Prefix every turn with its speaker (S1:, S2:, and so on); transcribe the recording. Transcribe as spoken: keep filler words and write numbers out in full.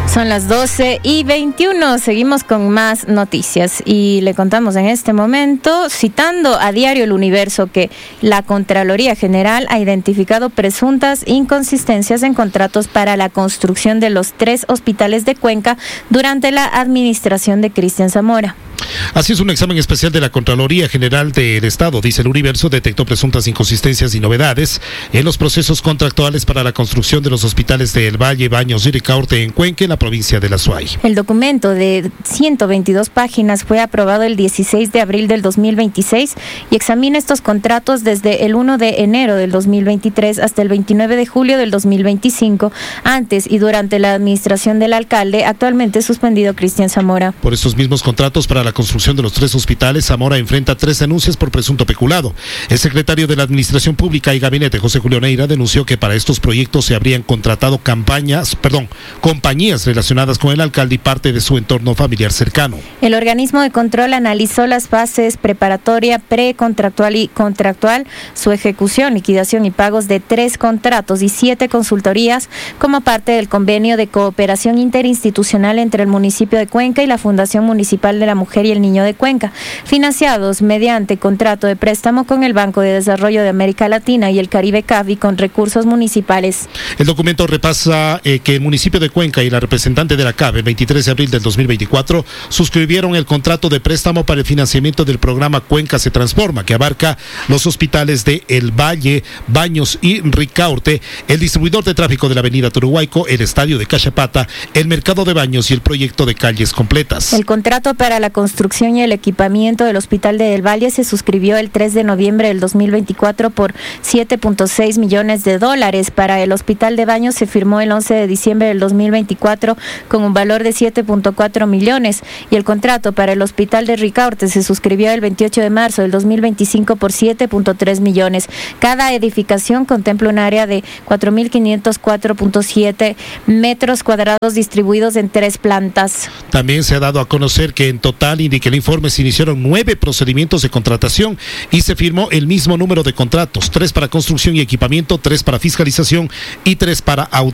S1: Son las doce y veintiuno, seguimos con más noticias y le contamos en este momento, citando a Diario El Universo, que la Contraloría General ha identificado presuntas inconsistencias en contratos para la construcción de los tres hospitales de Cuenca durante la administración de Cristian Zamora.
S2: Así es, un examen especial de la Contraloría General del Estado, dice El Universo, detectó presuntas inconsistencias y novedades en los procesos contractuales para la construcción de los hospitales de El Valle, Baños y Ricaurte en Cuenca, en la provincia de La Suay.
S1: El documento de ciento veintidós páginas fue aprobado el dieciséis de abril del dos mil veintiséis y examina estos contratos desde el primero de enero del dos mil veintitrés hasta el veintinueve de julio del dos mil veinticinco, antes y durante la administración del alcalde, actualmente suspendido, Cristian Zamora.
S2: Por estos mismos contratos para la construcción de los tres hospitales, Zamora enfrenta tres denuncias por presunto peculado. El secretario de la Administración Pública y Gabinete, José Julio Neira, denunció que para estos proyectos se habrían contratado campañas, perdón, compañías relacionadas con el alcalde y parte de su entorno familiar cercano.
S1: El organismo de control analizó las fases preparatoria, precontractual y contractual, su ejecución, liquidación y pagos de tres contratos y siete consultorías como parte del convenio de cooperación interinstitucional entre el municipio de Cuenca y la Fundación Municipal de la Mujer y el Niño de Cuenca, financiados mediante contrato de préstamo con el Banco de Desarrollo de América Latina y el Caribe C A F I con recursos municipales.
S2: El documento repasa eh, que el municipio de Cuenca y la representante de la C A B el veintitrés de abril del dos mil veinticuatro suscribieron el contrato de préstamo para el financiamiento del programa Cuenca se transforma, que abarca los hospitales de El Valle, Baños y Ricaurte, el distribuidor de tráfico de la avenida Turuhuayco, el estadio de Cachapata, el mercado de baños y el proyecto de calles completas.
S1: El contrato para la construcción y el equipamiento del Hospital de El Valle se suscribió el tres de noviembre del dos mil veinticuatro por siete punto seis millones de dólares. Para el Hospital de Baños se firmó el once de diciembre del dos mil veinticuatro con un valor de siete punto cuatro millones y el contrato para el Hospital de Ricaurte se suscribió el veintiocho de marzo del dos mil veinticinco por siete punto tres millones. Cada edificación contempla un área de cuatro mil quinientos cuatro punto siete metros cuadrados distribuidos en tres plantas.
S2: También se ha dado a conocer que en total, indica el informe, se iniciaron nueve procedimientos de contratación y se firmó el mismo número de contratos, tres para construcción y equipamiento, tres para fiscalización y tres para auditoría.